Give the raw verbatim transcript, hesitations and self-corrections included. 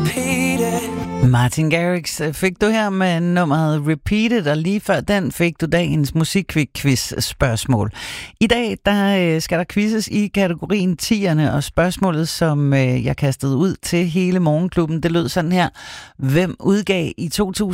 Martin Garrix fik du her med nummeret Repeated, og lige før den fik du dagens musikquiz-spørgsmål. I dag der skal der quizzes i kategorien tierne, og spørgsmålet, som jeg kastede ud til hele Morgenklubben, det lød sådan her. Hvem udgav i to tusind